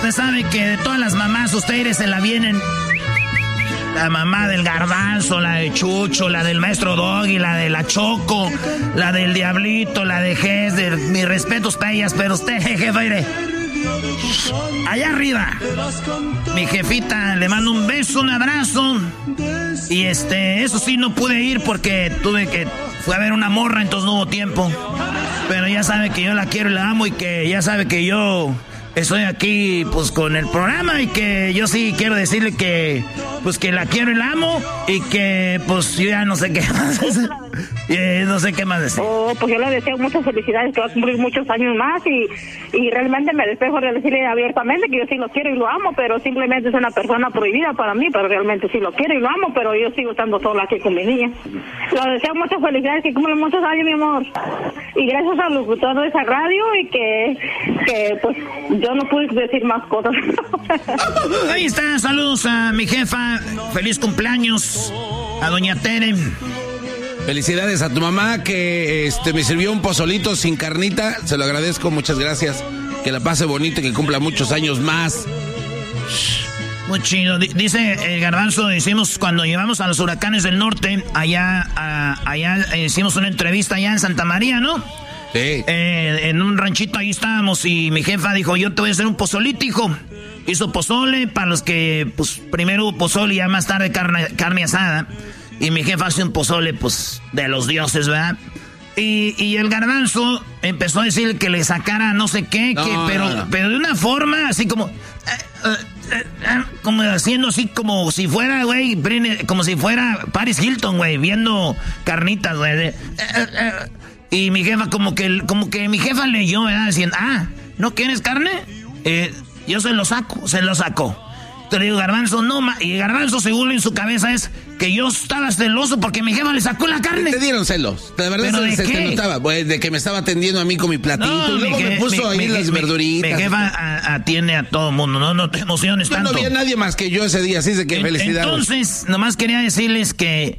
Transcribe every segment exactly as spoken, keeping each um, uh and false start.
usted sabe que de todas las mamás, ustedes se la vienen. La mamá del Garbanzo, la de Chucho, la del maestro Doggy, la de la Choco, la del Diablito, la de Gess. Mis respetos para ellas, pero usted, jefe, mire. Allá arriba, mi jefita, le mando un beso, un abrazo. Y este, eso sí, no pude ir porque tuve que... Fue a ver una morra, entonces no hubo tiempo. Pero ya sabe que yo la quiero y la amo y que ya sabe que yo... Estoy aquí, pues, con el programa y que yo sí quiero decirle que, pues, que la quiero y la amo y que, pues, yo ya no sé qué más, eh, no sé qué más decir. Oh, pues yo le deseo muchas felicidades, que va a cumplir muchos años más y, y realmente me despejo de decirle abiertamente que yo sí lo quiero y lo amo, pero simplemente es una persona prohibida para mí, pero realmente sí lo quiero y lo amo, pero yo sigo estando sola aquí con mi niña. Le deseo muchas felicidades, que cumplan muchos años, mi amor. Y gracias al locutor de esa radio y que, que pues... Yo no pude decir más cosas. Ahí está, saludos a mi jefa. Feliz cumpleaños a doña Tere. Felicidades a tu mamá que este me sirvió un pozolito sin carnita. Se lo agradezco, muchas gracias. Que la pase bonito y que cumpla muchos años más. Muy chido. Dice el Garbanzo, hicimos cuando llevamos a los huracanes del norte, allá, a, allá hicimos una entrevista allá en Santa María, ¿no? Sí. Eh, en un ranchito ahí estábamos y mi jefa dijo, yo te voy a hacer un pozolito, hijo. Hizo pozole para los que, pues, primero pozole y ya más tarde carne, carne asada. Y mi jefa hace un pozole, pues, de los dioses, ¿verdad? Y, y el Garbanzo empezó a decir que le sacara no sé qué, no, que, pero, no, no. pero de una forma así como... Eh, eh, eh, como haciendo así como si fuera, güey, como si fuera Paris Hilton, güey, viendo carnitas, güey. Eh, eh, eh. Y mi jefa como que, como que mi jefa leyó, ¿verdad? Diciendo, ah, ¿no quieres carne? Eh, yo se lo saco, se lo sacó. Entonces le digo, Garbanzo, no, ma. Y Garbanzo según en su cabeza es que yo estaba celoso porque mi jefa le sacó la carne. Te dieron celos, de verdad. ¿Pero se, de se qué? te notaba, pues, de que me estaba atendiendo a mí con mi platito. No, y luego je, me puso mi, ahí mi, las mi, verduritas. Mi jefa a, atiende a todo el mundo, no, no te emociones yo tanto. No había nadie más que yo ese día, así de que en, felicidades. Entonces, nomás quería decirles que...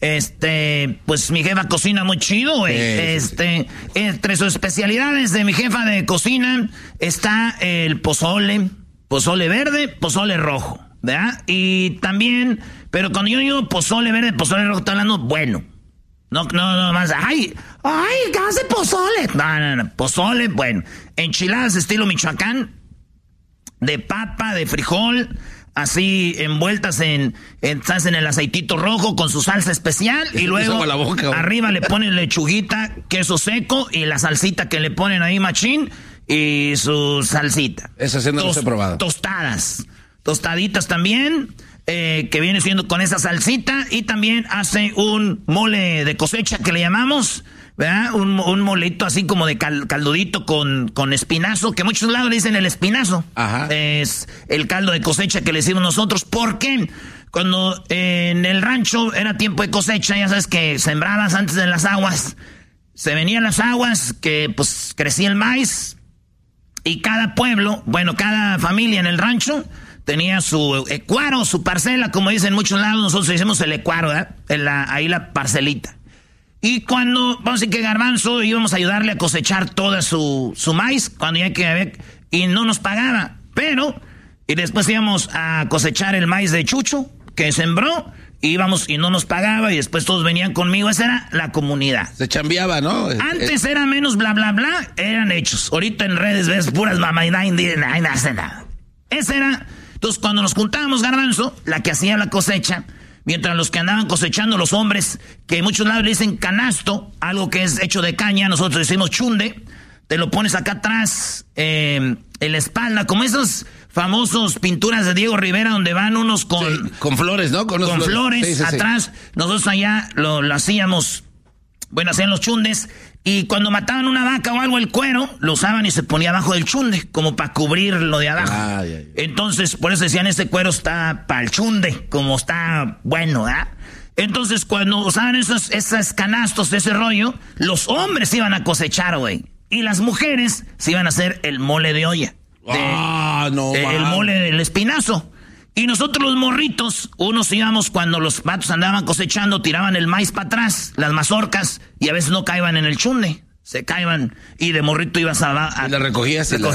Este, pues mi jefa cocina muy chido, güey. Sí, este, sí, sí. Entre sus especialidades de mi jefa de cocina está el pozole, pozole verde, pozole rojo, ¿verdad? Y también, pero cuando yo digo pozole verde, pozole rojo, estoy hablando bueno. No, no, no más, ay, ay, ¿qué hace pozole? No, no, no, pozole, bueno. Enchiladas estilo Michoacán, de papa, de frijol, así envueltas en, en, en el aceitito rojo con su salsa especial y luego la boca, arriba le ponen lechuguita, queso seco y la salsita que le ponen ahí machín y su salsita. Esa sí no Tos, los he probado. Tostadas, tostaditas también, eh, que viene siendo con esa salsita y también hace un mole de cosecha que le llamamos, ¿verdad? Un, un molito así como de cal, caldudito con, con espinazo, que muchos lados le dicen el espinazo. Ajá. Es el caldo de cosecha que le decimos nosotros. ¿Por qué? Cuando eh, en el rancho era tiempo de cosecha, ya sabes que sembrabas antes de las aguas. Se venían las aguas, que pues crecía el maíz. Y cada pueblo, bueno, cada familia en el rancho tenía su ecuaro, su parcela, como dicen en muchos lados. Nosotros decimos el ecuaro, ¿verdad? En la, ahí la parcelita. Y cuando, vamos a decir que Garbanzo íbamos a ayudarle a cosechar toda su, su maíz, cuando ya que había, y no nos pagaba, pero, y después íbamos a cosechar el maíz de Chucho, que sembró, y íbamos y no nos pagaba, y después todos venían conmigo, esa era la comunidad. Se chambeaba, ¿no? Antes era menos bla, bla, bla, eran hechos. Ahorita en redes ves puras mamá y nadie, nadie, nadie hace nada. Esa era, entonces cuando nos juntábamos, Garbanzo, la que hacía la cosecha, mientras los que andaban cosechando, los hombres, que muchos lados le dicen canasto, algo que es hecho de caña, nosotros decimos chunde, te lo pones acá atrás, eh, en la espalda, como esos famosos pinturas de Diego Rivera, donde van unos con... Sí, con flores, ¿no? Con, con flores, flores sí, sí, atrás, sí. Nosotros allá lo, lo hacíamos, bueno, hacían los chundes, y cuando mataban una vaca o algo, el cuero, lo usaban y se ponía abajo del chunde, como para cubrir lo de abajo. Ay, ay, ay. Entonces, por eso decían, este cuero está para el chunde, como está bueno, ¿verdad? Entonces, cuando usaban esos, esos canastos, ese rollo, los hombres iban a cosechar, güey. Y las mujeres se iban a hacer el mole de olla. De, ah, no, de, el mole del espinazo. Y nosotros los morritos, unos íbamos cuando los patos andaban cosechando, tiraban el maíz para atrás, las mazorcas, y a veces no caían en el chunde, se caían, y de morrito ibas a... a y la recogías y la...